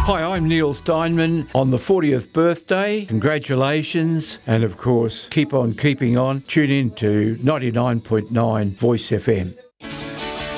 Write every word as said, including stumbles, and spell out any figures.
Hi, I'm Neil Steinman on the fortieth birthday. Congratulations. And of course, keep on keeping on. Tune in to ninety-nine point nine Voice F M.